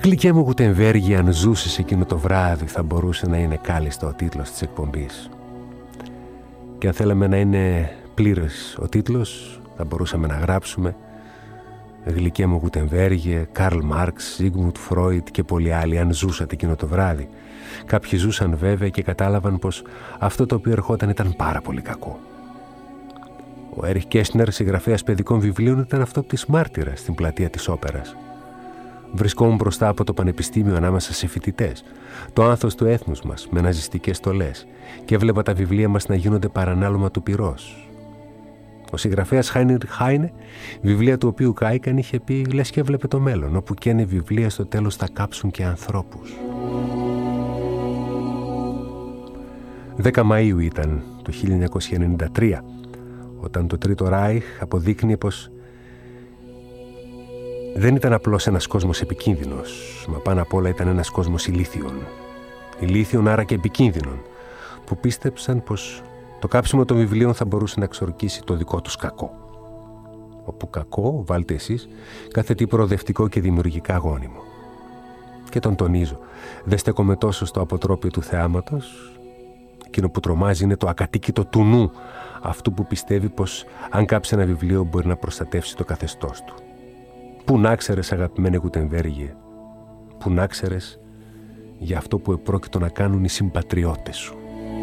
Γλυκέ μου Γουτεμβέργη, αν ζούσες εκείνο το βράδυ, θα μπορούσε να είναι κάλλιστο ο τίτλος της εκπομπής. Και αν θέλαμε να είναι πλήρες ο τίτλος, θα μπορούσαμε να γράψουμε «Γλυκέ μου Γουτεμβέργη, Καρλ Μάρξ, Ζίγμουντ Φρόιντ και πολλοί άλλοι, αν ζούσατε εκείνο το βράδυ». Κάποιοι ζούσαν βέβαια και κατάλαβαν πως αυτό το οποίο ερχόταν ήταν πάρα πολύ κακό. Ο Έριχ Κέσνερ, συγγραφέας παιδικών βιβλίων, ήταν αυτό της μάρτυρας στην πλατεία της Όπερας. Βρισκόμουν μπροστά από το πανεπιστήμιο ανάμεσα σε φοιτητές, το άνθος του έθνους μας με ναζιστικές στολές, και έβλεπα τα βιβλία μας να γίνονται παρανάλωμα του πυρός. Ο συγγραφέας Χάινριχ Χάινε, βιβλία του οποίου κάηκαν, είχε πει λες και έβλεπε το μέλλον, όπου και είναι βιβλία στο τέλος θα κάψουν και ανθρώπους. 10 Μαΐου ήταν το 1993, όταν το Τρίτο Ράιχ αποδείκνυε πως δεν ήταν απλώς ένας κόσμος επικίνδυνος, μα πάνω απ' όλα ήταν ένας κόσμος ηλίθιων. Ηλίθιων, άρα και επικίνδυνων, που πίστεψαν πως το κάψιμο των βιβλίων θα μπορούσε να εξορκίσει το δικό τους κακό. Όπου κακό, βάλτε εσείς, κάθε τι προοδευτικό και δημιουργικά γόνιμο. Και τον τονίζω, δεν στέκομαι τόσο στο αποτρόπιο του θεάματος. Εκείνο που τρομάζει είναι το ακατοίκητο του νου, αυτού που πιστεύει πως αν κάψει ένα βιβλίο μπορεί να προστατεύσει το καθεστώς του. Πού να ξέρες, αγαπημένε Γουτεμβέργη, πού να ξέρες για αυτό που επρόκειτο να κάνουν οι συμπατριώτες σου.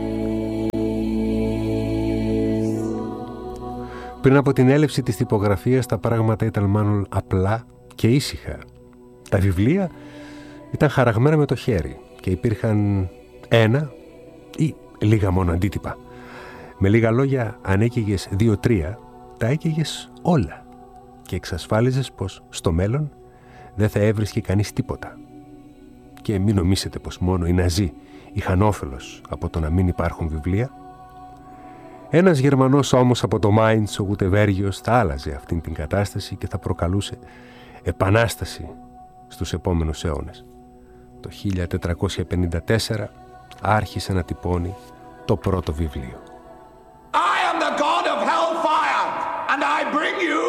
Πριν από την έλευση της τυπογραφίας, τα πράγματα ήταν μάλλον απλά και ήσυχα. Τα βιβλία ήταν χαραγμένα με το χέρι και υπήρχαν ένα ή λίγα μόνο αντίτυπα. Με λίγα λόγια, αν έκαιγες 2-3, τα έκαιγες όλα και εξασφάλιζες πως στο μέλλον δεν θα έβρισκε κανείς τίποτα. Και μην νομίσετε πως μόνο οι Ναζί είχαν όφελος από το να μην υπάρχουν βιβλία. Ένας Γερμανός όμως από το Μάιντς, ο Γουτεβέργιος, θα άλλαζε αυτήν την κατάσταση και θα προκαλούσε επανάσταση στους επόμενους αιώνες. Το 1454 άρχισε να τυπώνει το πρώτο βιβλίο. I am the god of hellfire and I bring you